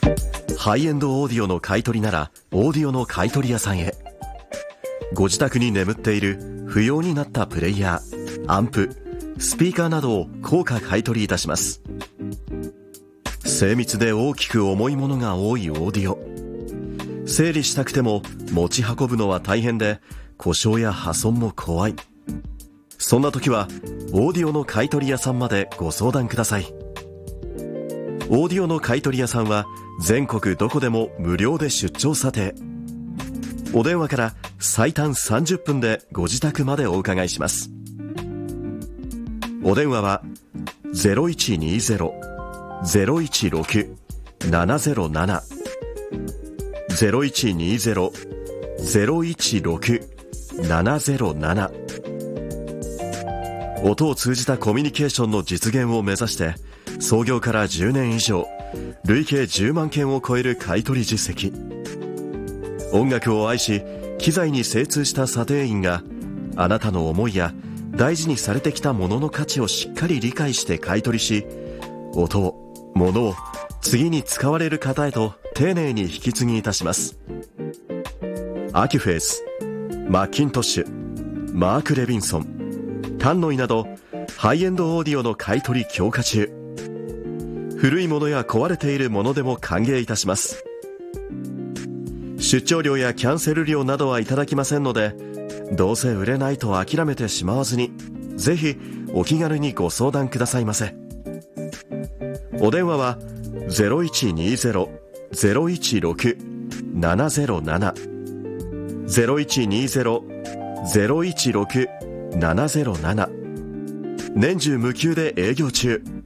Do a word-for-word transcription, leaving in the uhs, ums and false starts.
ハイエンドオーディオの買い取りならオーディオの買い取り屋さんへ。ご自宅に眠っている不要になったプレイヤー、アンプ、スピーカーなどを高価買い取りいたします。精密で大きく重いものが多いオーディオ、整理したくても持ち運ぶのは大変で故障や破損も怖い。そんな時はオーディオの買い取り屋さんまでご相談ください。オーディオの買い取り屋さんは全国どこでも無料で出張査定。お電話から最短さんじゅっぷんでご自宅までお伺いします。お電話は ゼロいちにーゼロ ゼロいちろく ななゼロなな ゼロいちにーゼロ ゼロいちろく ななゼロなな。音を通じたコミュニケーションの実現を目指して創業からじゅうねん以上、累計じゅうまんけんを超える買い取り実績。音楽を愛し機材に精通した査定員があなたの思いや大事にされてきたものの価値をしっかり理解して買い取りし、音を、物を次に使われる方へと丁寧に引き継ぎいたします。アキュフェイス、マッキントッシュ、マーク・レビンソン、タンノイなどハイエンドオーディオの買い取り強化中。古いものや壊れているものでも歓迎いたします。出張料やキャンセル料などはいただきませんので、どうせ売れないと諦めてしまわずに、ぜひお気軽にご相談くださいませ。お電話は ゼロいちにーゼロ ゼロいちろく ななゼロなな ゼロいちにーゼロ ゼロいちろく ななゼロなな。年中無休で営業中。